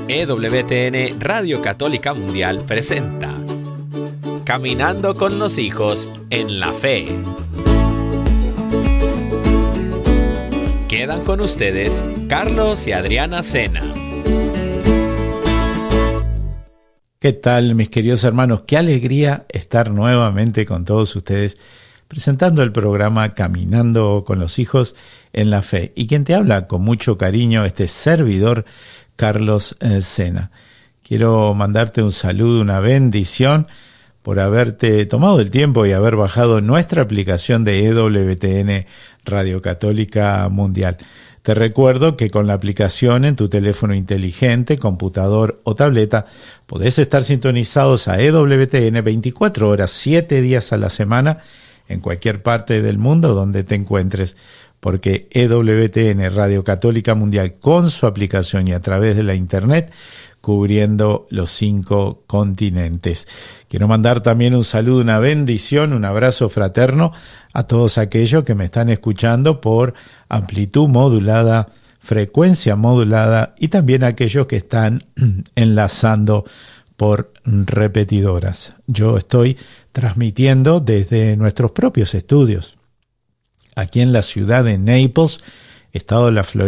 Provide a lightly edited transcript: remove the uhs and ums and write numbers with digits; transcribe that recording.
EWTN Radio Católica Mundial presenta Caminando con los hijos en la fe. Quedan con ustedes Carlos y Adriana Sena. ¿Qué tal, mis queridos hermanos? Qué alegría estar nuevamente con todos ustedes presentando el programa Caminando con los hijos en la fe. Y quien te habla con mucho cariño, este servidor, Carlos Sena. Quiero mandarte un saludo, una bendición por haberte tomado el tiempo y haber bajado nuestra aplicación de EWTN Radio Católica Mundial. Te recuerdo que con la aplicación en tu teléfono inteligente, computador o tableta, podés estar sintonizados a EWTN 24 horas, 7 días a la semana, en cualquier parte del mundo donde te encuentres, porque EWTN Radio Católica Mundial, con su aplicación y a través de la internet, cubriendo los 5 continentes. Quiero mandar también un saludo, una bendición, un abrazo fraterno a todos aquellos que me están escuchando por amplitud modulada, frecuencia modulada, y también a aquellos que están enlazando por repetidoras. Yo estoy transmitiendo desde nuestros propios estudios, aquí en la ciudad de Naples, estado de la Florida,